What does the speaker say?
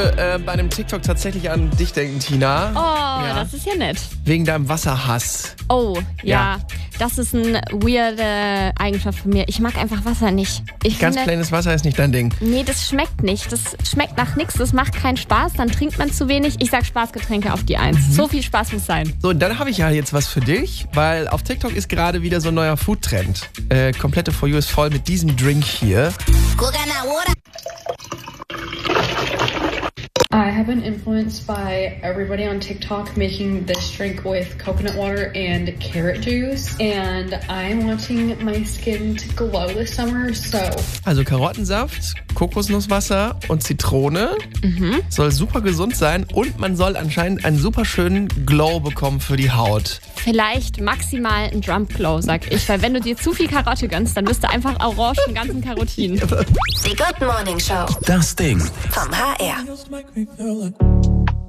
Bei einem TikTok tatsächlich an dich denken, Tina. Oh, Ja. Das ist ja nett. Wegen deinem Wasserhass. Oh, Ja. ja. Das ist eine weirde Eigenschaft von mir. Ich mag einfach Wasser nicht. Ganz plaines Wasser ist nicht dein Ding. Nee, das schmeckt nicht. Das schmeckt nach nichts. Das macht keinen Spaß. Dann trinkt man zu wenig. Ich sag Spaßgetränke auf die 1. So viel Spaß muss sein. So, dann habe ich ja jetzt was für dich, weil auf TikTok ist gerade wieder so ein neuer Foodtrend. Komplette For You ist voll mit diesem Drink hier. I have been influenced by everybody on TikTok making this drink with coconut water and carrot juice, and I'm wanting my skin to glow this summer, so. Also Karottensaft, Kokosnusswasser und Zitrone. Soll super gesund sein und man soll anscheinend einen super schönen Glow bekommen für die Haut. Vielleicht maximal ein Drump Glow, sag ich. Weil wenn du dir zu viel Karotte gönnst, dann wirst du einfach orange im ganzen Karotin. Die Good Morning Show. Das Ding. Vom HR. Just make me feel like